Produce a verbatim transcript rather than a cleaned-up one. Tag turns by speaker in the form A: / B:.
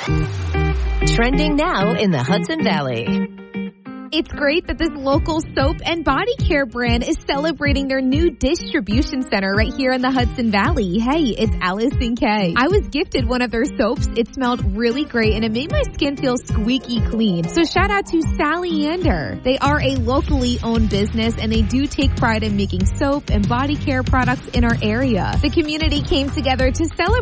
A: Trending now in the Hudson Valley.
B: It's great that this local soap and body care brand is celebrating their new distribution center right here in the Hudson Valley. Hey, it's Allison Kay. I was gifted one of their soaps. It smelled really great and it made my skin feel squeaky clean. So shout out to Sally Ander. They are a locally owned business and they do take pride in making soap and body care products in our area. The community came together to celebrate